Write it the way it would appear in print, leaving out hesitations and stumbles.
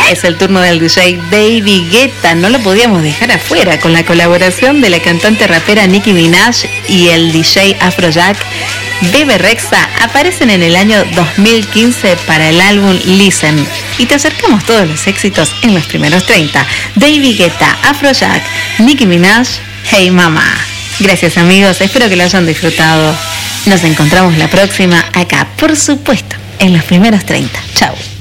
Es el turno del DJ David Guetta. No lo podíamos dejar afuera. Con la colaboración de la cantante rapera Nicki Minaj y el DJ Afrojack, Bebe Rexha aparecen en el año 2015 para el álbum Listen. Y te acercamos todos los éxitos en los primeros 30. David Guetta, Afrojack, Nicki Minaj, Hey Mama. Gracias amigos, espero que lo hayan disfrutado. Nos encontramos la próxima acá, por supuesto, en los primeros 30. Chau.